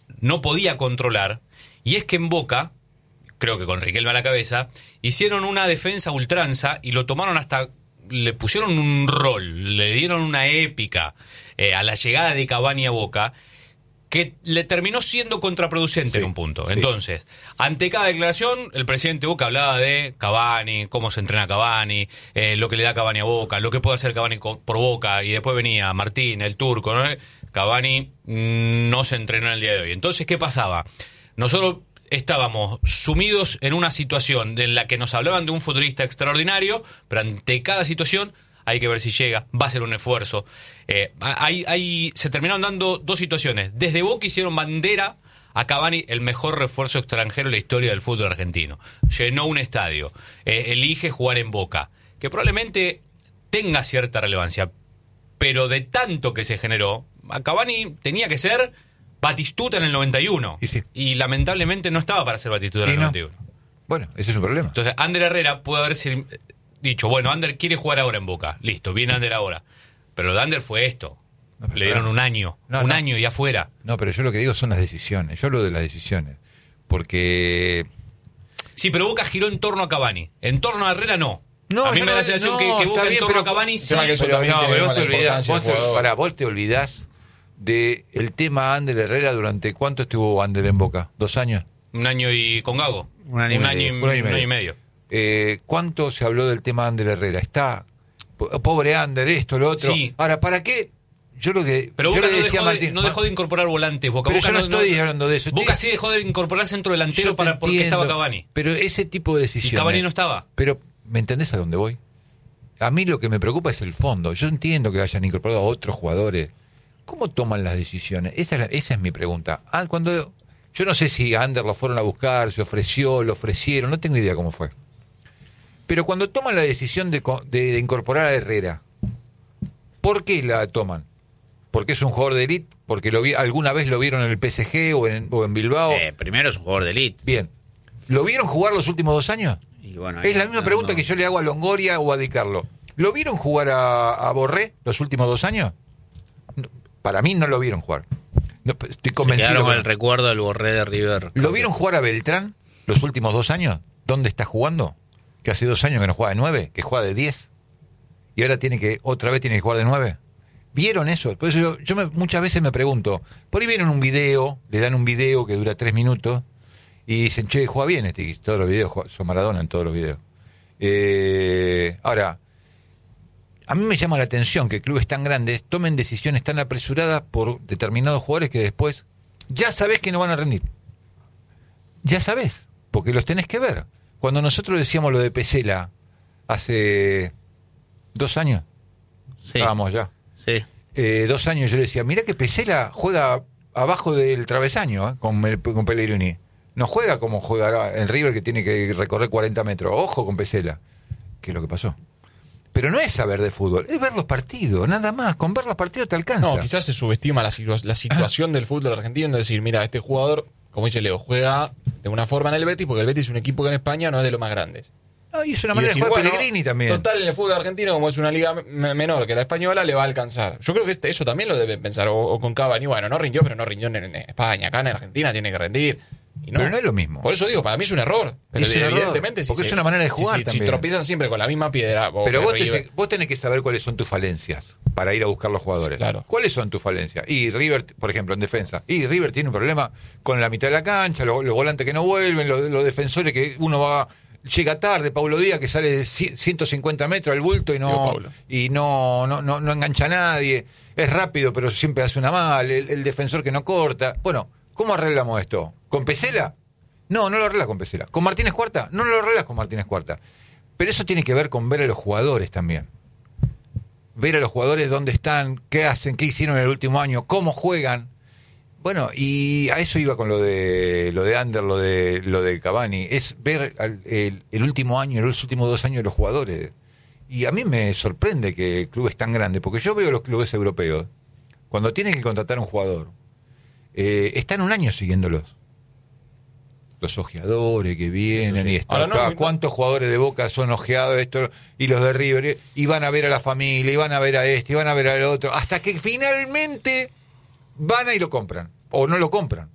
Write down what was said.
no podía controlar, y es que en Boca, creo que con Riquelme a la cabeza, hicieron una defensa a ultranza y lo tomaron hasta... Le pusieron un rol, le dieron una épica a la llegada de Cavani a Boca, que le terminó siendo contraproducente en un punto. Entonces, ante cada declaración, el presidente Boca hablaba de Cavani, cómo se entrena Cavani, lo que le da Cavani a Boca, lo que puede hacer Cavani por Boca, y después venía Martín, el turco, ¿no? Cavani no se entrenó en el día de hoy. Entonces, ¿qué pasaba? Nosotros estábamos sumidos en una situación en la que nos hablaban de un futbolista extraordinario, pero ante cada situación hay que ver si llega, va a ser un esfuerzo. Se terminaron dando dos situaciones. Desde Boca hicieron bandera a Cavani el mejor refuerzo extranjero en la historia del fútbol argentino. Llenó un estadio, elige jugar en Boca, que probablemente tenga cierta relevancia, pero de tanto que se generó, a Cavani tenía que ser Batistuta en el 91. Y lamentablemente no estaba para ser Batistuta en el 91. Bueno, ese es un problema. Entonces, Ander Herrera puede haber dicho, bueno, Ander quiere jugar ahora en Boca. Listo, viene Ander ahora. Pero lo de Ander fue esto. Le dieron un año. Año y afuera. No, pero yo lo que digo son las decisiones. Yo hablo de las decisiones. Porque... Sí, pero Boca giró en torno a Cavani. En torno a Herrera, no. No, a mí me da la sensación que Boca en torno a Cavani sí. Vos te olvidás del tema Ander Herrera. ¿Durante cuánto estuvo Ander en Boca? ¿2 años? 1 año y con Gago. Un año y medio. ¿Cuánto se habló del tema Ander Herrera? Está pobre Ander, esto, lo otro. Sí. Ahora, ¿para qué? Pero Boca le decía a Martín, no dejó de incorporar volantes. Boca, pero Boca yo no estoy hablando de eso. Boca sí dejó de incorporar centro delantero porque estaba Cavani. Pero ese tipo de decisiones... Y Cavani no estaba. Pero, ¿me entendés a dónde voy? A mí lo que me preocupa es el fondo. Yo entiendo que hayan incorporado a otros jugadores. ¿Cómo toman las decisiones? Esa es mi pregunta. Yo no sé si a Ander lo fueron a buscar, se ofreció, lo ofrecieron, no tengo idea cómo fue. Pero cuando toman la decisión de incorporar a Herrera, ¿por qué la toman? ¿Porque es un jugador de élite? ¿Porque alguna vez lo vieron en el PSG o en Bilbao? Primero es un jugador de élite. Bien. ¿Lo vieron jugar los últimos 2 años? Y bueno, es la misma pregunta que yo le hago a Longoria o a Di Carlo. ¿Lo vieron jugar a Borré los últimos 2 años? No, para mí no lo vieron jugar. No, estoy convencido. Se quedaron con el recuerdo del Borré de River. ¿Lo vieron jugar a Beltrán los últimos 2 años? ¿Dónde está jugando? Que hace 2 años que no juega de 9, que juega de 10. Y ahora otra vez tiene que jugar de 9. ¿Vieron eso? Por eso yo muchas veces me pregunto, por ahí vieron un video, le dan un video que dura 3 minutos y dicen, che, juega bien todos los videos, son Maradona en todos los videos. Ahora, a mí me llama la atención que clubes tan grandes tomen decisiones tan apresuradas por determinados jugadores que después ya sabés que no van a rendir. Ya sabés, porque los tenés que ver. Cuando nosotros decíamos lo de Pesela hace 2 años, estábamos ya. Sí. 2 años yo le decía, mirá que Pesela juega abajo del travesaño con Pellegrini. No juega como juega el River, que tiene que recorrer 40 metros. Ojo con Pesela. ¿Qué es lo que pasó? Pero no es saber de fútbol, es ver los partidos, nada más. Con ver los partidos te alcanza. No, quizás se subestima la situación del fútbol argentino, de decir, mira, este jugador, como dice Leo, juega de una forma en el Betis, porque el Betis es un equipo que en España no es de los más grandes. No, y es una manera de jugar Pellegrini también. Total, en el fútbol argentino, como es una liga menor que la española, le va a alcanzar. Yo creo que eso también lo deben pensar. O con Cavani, bueno, no rindió, pero no rindió en España. Acá en Argentina tiene que rendir. Y no. Pero no es lo mismo. Por eso digo, para mí es un error. Pero evidentemente, porque es una manera de jugar si tropiezan siempre con la misma piedra. Pero vos tenés que saber cuáles son tus falencias para ir a buscar los jugadores. Claro. ¿Cuáles son tus falencias? Y River, por ejemplo, en defensa. Y River tiene un problema con la mitad de la cancha, los volantes que no vuelven, los defensores que llega tarde, Paulo Díaz, que sale 150 metros al bulto y no engancha a nadie. Es rápido, pero siempre hace una mal. El defensor que no corta. Bueno, ¿cómo arreglamos esto? ¿Con Pesela? No lo arreglas con Pesela. ¿Con Martínez Cuarta? No lo arreglas con Martínez Cuarta. Pero eso tiene que ver con ver a los jugadores también. Ver a los jugadores dónde están, qué hacen, qué hicieron en el último año, cómo juegan. Bueno, y a eso iba con lo de Ander, lo de Cavani. Es ver el último año, los últimos 2 años de los jugadores. Y a mí me sorprende que clubes tan grandes, porque yo veo los clubes europeos, cuando tienen que contratar a un jugador, están 1 año siguiéndolos. Los ojeadores que vienen y están acá. ¿Cuántos jugadores de Boca son ojeados esto y los de River? Y van a ver a la familia, y van a ver a este, y van a ver al otro, hasta que finalmente van y lo compran. O no lo compran.